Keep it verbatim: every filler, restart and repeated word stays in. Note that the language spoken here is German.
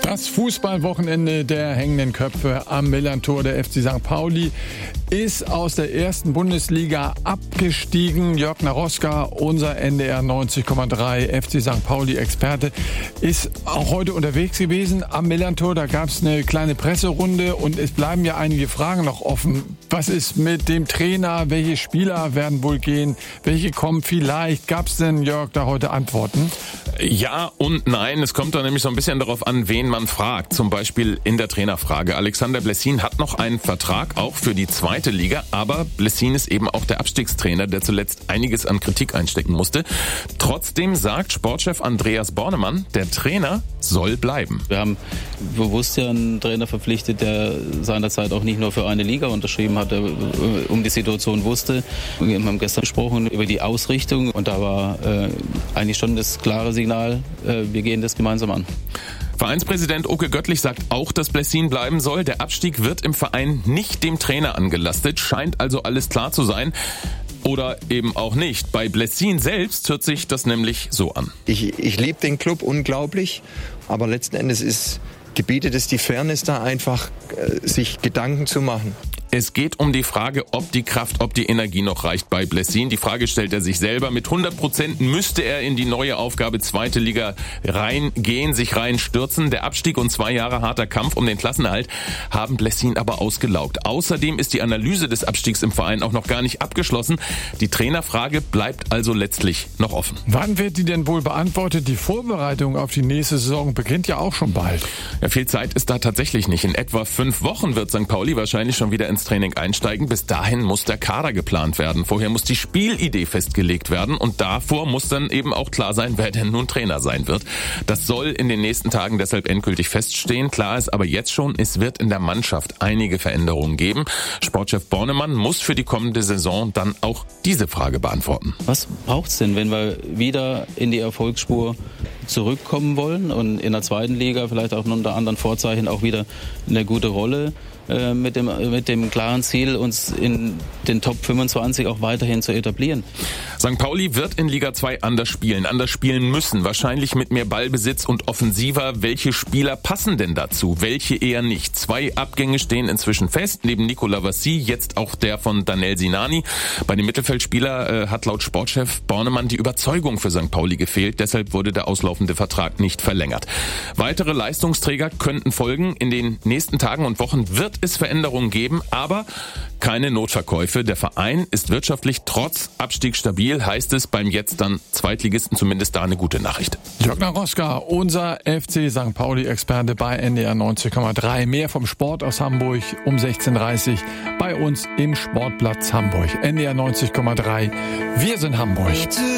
Das Fußballwochenende der hängenden Köpfe am Millerntor. Der F C Sankt Pauli ist aus der ersten Bundesliga abgestiegen. Jörg Naroska, unser N D R neunzig Komma drei F C Sankt Pauli-Experte, ist auch heute unterwegs gewesen am Millerntor. Da gab es eine kleine Presserunde und es bleiben ja einige Fragen noch offen. Was ist mit dem Trainer? Welche Spieler werden wohl gehen? Welche kommen vielleicht? Gab es denn, Jörg, da heute Antworten? Ja und nein. Es kommt da nämlich so ein bisschen darauf an, wen man fragt. Zum Beispiel in der Trainerfrage. Alexander Blessin hat noch einen Vertrag, auch für die zweite Liga. Aber Blessin ist eben auch der Abstiegstrainer, der zuletzt einiges an Kritik einstecken musste. Trotzdem sagt Sportchef Andreas Bornemann, der Trainer soll bleiben. Wir haben bewusst ja einen Trainer verpflichtet, der seinerzeit auch nicht nur für eine Liga unterschrieben hat, der um die Situation wusste. Wir haben gestern gesprochen über die Ausrichtung und da war äh, eigentlich schon das klare Signal, äh, wir gehen das gemeinsam an. Vereinspräsident Oke Göttlich sagt auch, dass Blessin bleiben soll. Der Abstieg wird im Verein nicht dem Trainer angelastet. Scheint also alles klar zu sein. Oder eben auch nicht. Bei Blessin selbst hört sich das nämlich so an. Ich, ich liebe den Club unglaublich, aber letzten Endes ist, gebietet es die Fairness da einfach, äh, sich Gedanken zu machen. Es geht um die Frage, ob die Kraft, ob die Energie noch reicht bei Blessin. Die Frage stellt er sich selber. Mit hundert Prozent müsste er in die neue Aufgabe zweite Liga reingehen, sich reinstürzen. Der Abstieg und zwei Jahre harter Kampf um den Klassenerhalt haben Blessin aber ausgelaugt. Außerdem ist die Analyse des Abstiegs im Verein auch noch gar nicht abgeschlossen. Die Trainerfrage bleibt also letztlich noch offen. Wann wird die denn wohl beantwortet? Die Vorbereitung auf die nächste Saison beginnt ja auch schon bald. Ja, viel Zeit ist da tatsächlich nicht. In etwa fünf Wochen wird Sankt Pauli wahrscheinlich schon wieder ins Training einsteigen. Bis dahin muss der Kader geplant werden. Vorher muss die Spielidee festgelegt werden und davor muss dann eben auch klar sein, wer denn nun Trainer sein wird. Das soll in den nächsten Tagen deshalb endgültig feststehen. Klar ist aber jetzt schon, es wird in der Mannschaft einige Veränderungen geben. Sportchef Bornemann muss für die kommende Saison dann auch diese Frage beantworten. Was braucht's denn, wenn wir wieder in die Erfolgsspur zurückkommen wollen und in der zweiten Liga vielleicht auch unter anderen Vorzeichen auch wieder eine gute Rolle äh, mit dem mit dem klaren Ziel, uns in den Top fünfundzwanzig auch weiterhin zu etablieren? Sankt Pauli wird in Liga zwei anders spielen, anders spielen müssen, wahrscheinlich mit mehr Ballbesitz und offensiver. Welche Spieler passen denn dazu, welche eher nicht? Zwei Abgänge stehen inzwischen fest, neben Nicolas Vassy jetzt auch der von Danel Sinani. Bei dem Mittelfeldspieler äh, hat laut Sportchef Bornemann die Überzeugung für Sankt Pauli gefehlt, deshalb wurde der auslaufende Vertrag nicht verlängert. Weitere Leistungsträger könnten folgen. In den nächsten Tagen und Wochen wird es Veränderungen geben, aber keine Notverkäufe. Der Verein ist wirtschaftlich trotz Abstieg stabil, heißt es beim jetzt dann Zweitligisten, zumindest da eine gute Nachricht. Jörg Naroska, unser F C Sankt Pauli-Experte bei N D R neunzig Komma drei. Mehr vom Sport aus Hamburg um sechzehn Uhr dreißig bei uns im Sportplatz Hamburg. N D R neunzig Komma drei. Wir sind Hamburg.